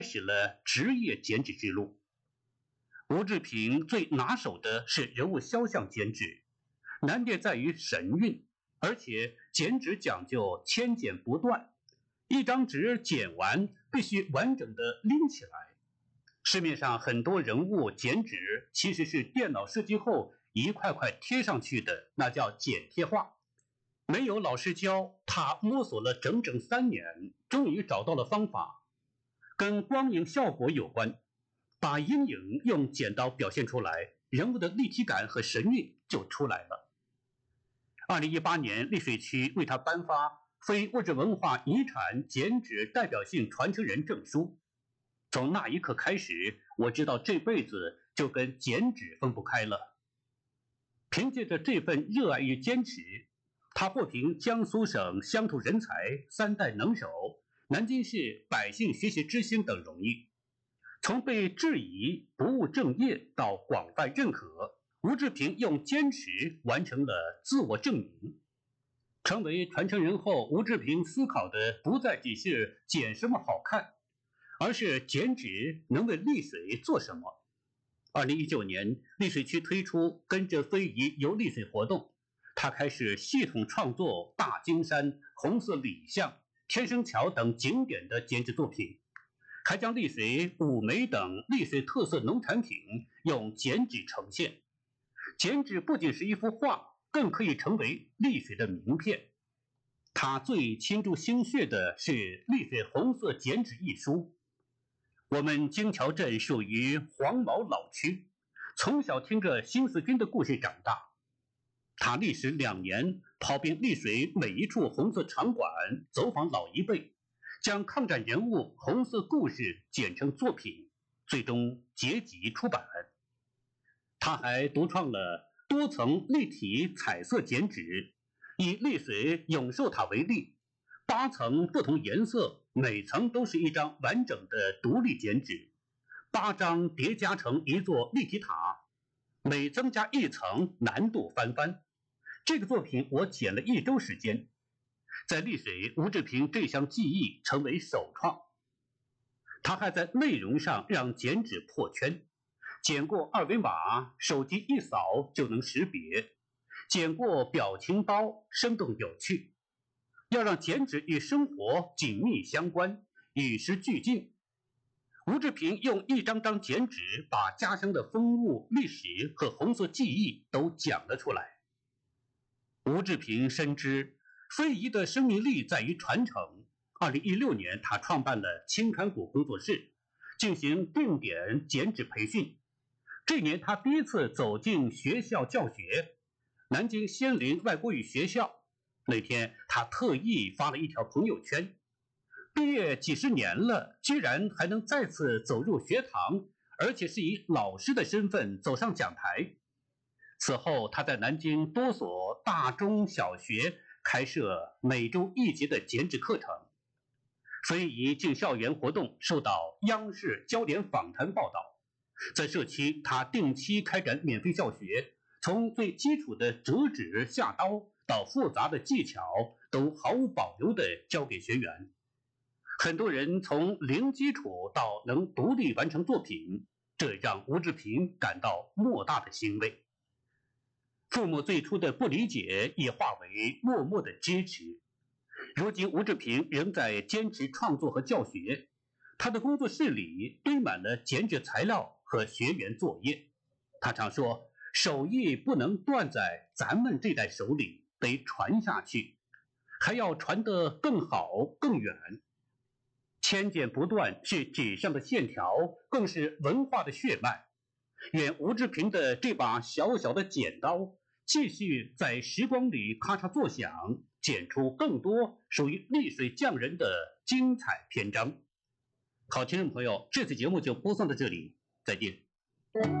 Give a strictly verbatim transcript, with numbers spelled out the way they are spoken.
始了职业剪纸之路。吴志平最拿手的是人物肖像剪纸，难点在于神韵，而且剪纸讲究千剪不断，一张纸剪完必须完整的拎起来。市面上很多人物剪纸其实是电脑设计后一块块贴上去的，那叫剪贴画。没有老师教，他摸索了整整三年，终于找到了方法。跟光影效果有关，把阴影用剪刀表现出来，人物的立体感和神韵就出来了。二零一八年溧水区为他颁发非物质文化遗产剪纸代表性传承人证书。从那一刻开始，我知道这辈子就跟剪纸分不开了。凭借着这份热爱与坚持，他获评江苏省乡土人才、三代能手、南京市百姓学习之星等荣誉。从被质疑不务正业到广泛认可，吴志平用坚持完成了自我证明。成为传承人后，吴志平思考的不再只是剪什么好看，而是剪纸能为溧水做什么。二零一九年，溧水区推出跟着非遗游溧水活动，他开始系统创作大金山、红色李巷、天生桥等景点的剪纸作品，还将溧水五梅等溧水特色农产品用剪纸呈现。剪纸不仅是一幅画，更可以成为溧水的名片。他最倾注心血的是溧水红色剪纸一书。我们金桥镇属于黄毛老区，从小听着新四军的故事长大。他历时两年跑遍溧水每一处红色场馆，走访老一辈，将抗战人物红色故事剪成作品，最终结集出版。他还独创了多层立体彩色剪纸，以溧水永寿塔为例，八层不同颜色，每层都是一张完整的独立剪纸，八张叠加成一座立体塔，每增加一层难度翻番。这个作品我剪了一周时间，在溧水，吴志平这项技艺成为首创。他还在内容上让剪纸破圈，剪过二维码，手机一扫就能识别；剪过表情包，生动有趣。要让剪纸与生活紧密相关，与时俱进。吴志平用一张张剪纸把家乡的风物、历史和红色记忆都讲了出来。吴志平深知非遗的生命力在于传承。二零一六年，他创办了青川谷工作室，进行定点剪纸培训。这年，他第一次走进学校教学，南京仙林外国语学校。那天，他特意发了一条朋友圈：毕业几十年了，居然还能再次走入学堂，而且是以老师的身份走上讲台。此后，他在南京多所大中小学开设每周一节的剪纸课程。非遗进校园活动受到央视焦点访谈报道。在社区，他定期开展免费教学，从最基础的折纸下刀到复杂的技巧，都毫无保留地教给学员。很多人从零基础到能独立完成作品，这让吴志平感到莫大的欣慰。父母最初的不理解也化为默默的支持。如今吴志平仍在坚持创作和教学，他的工作室里堆满了剪纸材料和学员作业。他常说，手艺不能断在咱们这代手里，得传下去，还要传得更好更远。千剪不断是纸上的线条，更是文化的血脉。愿吴志平的这把小小的剪刀继续在时光里咔嚓作响，剪出更多属于溧水匠人的精彩篇章。好，听众朋友，这次节目就播送到这里，再见。